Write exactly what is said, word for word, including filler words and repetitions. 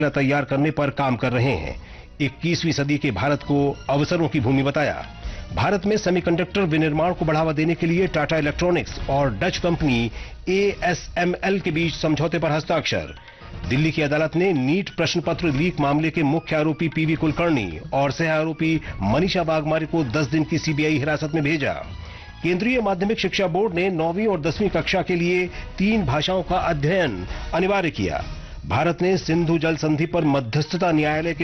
तैयार करने पर काम कर रहे हैं। इक्कीसवीं सदी के भारत को अवसरों की भूमि बताया। भारत में सेमीकंडक्टर विनिर्माण को बढ़ावा देने के लिए टाटा इलेक्ट्रॉनिक्स और Dutch company A S M L के बीच समझौते पर हस्ताक्षर। दिल्ली की अदालत ने नीट प्रश्न पत्र लीक मामले के मुख्य आरोपी पीवी कुलकर्णी और सह आरोपी मनीषा बागमारी को दस दिन की सीबीआई हिरासत में भेजा। केंद्रीय माध्यमिक शिक्षा बोर्ड ने नौवीं और दसवीं कक्षा के लिए तीन भाषाओं का अध्ययन अनिवार्य किया। भारत ने सिंधु जल संधि पर मध्यस्थता न्यायालय के